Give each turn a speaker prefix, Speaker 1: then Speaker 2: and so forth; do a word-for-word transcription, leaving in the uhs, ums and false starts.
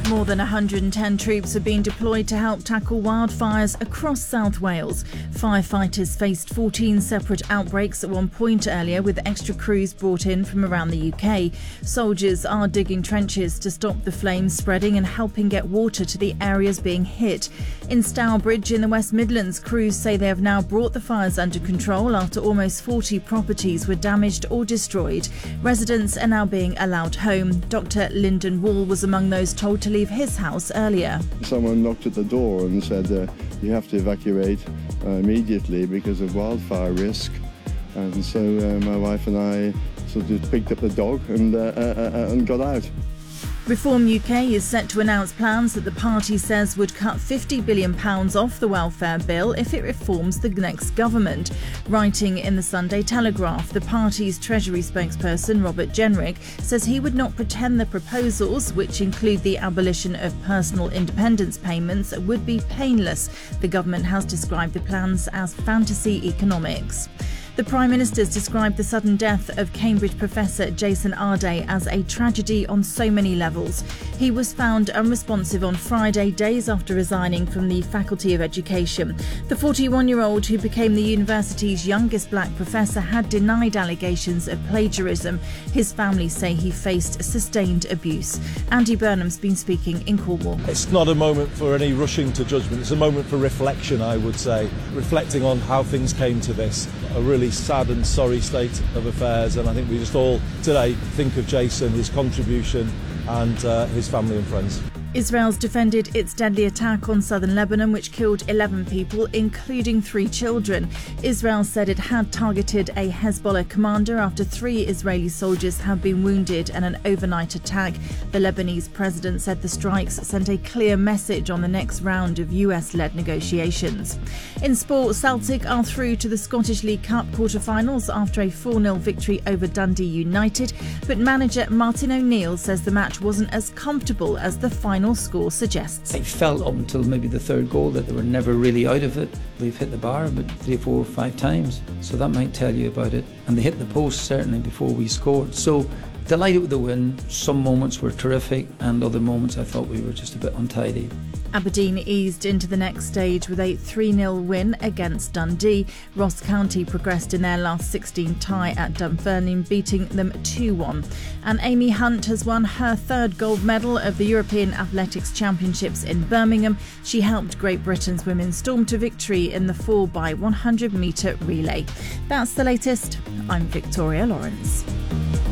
Speaker 1: More than one hundred ten troops have been deployed to help tackle wildfires across South Wales. Firefighters faced fourteen separate outbreaks at one point earlier, with extra crews brought in from around the U K. Soldiers are digging trenches to stop the flames spreading and helping get water to the areas being hit. In Stourbridge in the West Midlands, crews say they have now brought the fires under control after almost forty properties were damaged or destroyed. Residents are now being allowed home. Doctor Lyndon Wall was among those told to leave his house earlier.
Speaker 2: Someone knocked at the door and said uh, you have to evacuate uh, immediately because of wildfire risk, and so uh, my wife and I sort of picked up the dog and, uh, uh, uh, and got out.
Speaker 1: Reform U K is set to announce plans that the party says would cut fifty billion pounds off the welfare bill if it reforms the next government. Writing in the Sunday Telegraph, the party's Treasury spokesperson Robert Jenrick says he would not pretend the proposals, which include the abolition of personal independence payments, would be painless. The government has described the plans as fantasy economics. The Prime Minister has described the sudden death of Cambridge professor Jason Arday as a tragedy on so many levels. He was found unresponsive on Friday, days after resigning from the Faculty of Education. The forty-one-year-old, who became the university's youngest black professor, had denied allegations of plagiarism. His family say he faced sustained abuse. Andy Burnham's been speaking in Cornwall.
Speaker 3: It's not a moment for any rushing to judgment. It's a moment for reflection, I would say, reflecting on how things came to this. A really sad and sorry state of affairs, and I think we just all today think of Jason, his contribution, and uh, his family and friends.
Speaker 1: Israel's defended its deadly attack on southern Lebanon, which killed eleven people, including three children. Israel said it had targeted a Hezbollah commander after three Israeli soldiers have been wounded in an overnight attack. The Lebanese president said the strikes sent a clear message on the next round of U S-led negotiations. In sport, Celtic are through to the Scottish League Cup quarter-finals after a four nil victory over Dundee United, but manager Martin O'Neill says the match wasn't as comfortable as the final score suggests.
Speaker 4: I felt up until maybe the third goal that they were never really out of it. They've hit the bar about three, four, five times, so that might tell you about it. And they hit the post certainly before we scored. So delighted with the win. Some moments were terrific, and other moments I thought we were just a bit untidy.
Speaker 1: Aberdeen eased into the next stage with a three nil win against Dundee. Ross County progressed in their last sixteen tie at Dunfermline, beating them two one. And Amy Hunt has won her third gold medal of the European Athletics Championships in Birmingham. She helped Great Britain's women storm to victory in the four by one hundred metre relay. That's the latest. I'm Victoria Lawrence.